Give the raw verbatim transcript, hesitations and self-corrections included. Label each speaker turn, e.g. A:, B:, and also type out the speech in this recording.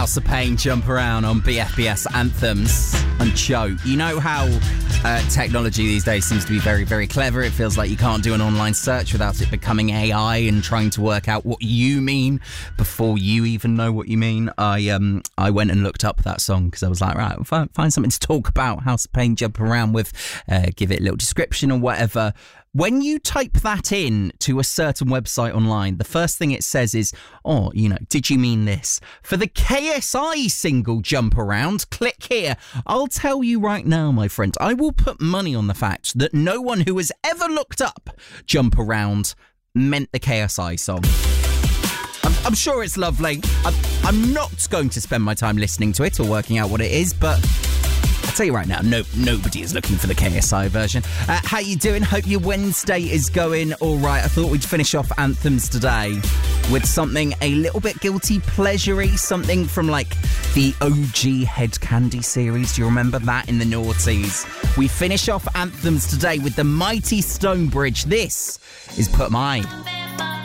A: House of Pain, Jump Around on B F B S Anthems and Cho. You know how uh, technology these days seems to be very, very clever. It feels like you can't do an online search without it becoming A I and trying to work out what you mean before you even know what you mean. I um I went and looked up that song because I was like, right, find, find something to talk about House of Pain, Jump Around with, uh, give it a little description or whatever. When you type that in to a certain website online, the first thing it says is, oh, you know, did you mean this? For the K S I single Jump Around, click here. I'll tell you right now, my friend, I will put money on the fact that no one who has ever looked up Jump Around meant the K S I song. I'm, I'm sure it's lovely. I'm, I'm not going to spend my time listening to it or working out what it is, but I'll tell you right now, no, nobody is looking for the K S I version. Uh, how you doing? Hope your Wednesday is going all right. I thought we'd finish off Anthems today with something a little bit guilty pleasure-y, something from like the O G Head Candy series. Do you remember that in the noughties? We finish off Anthems today with the mighty Stonebridge. This is Put My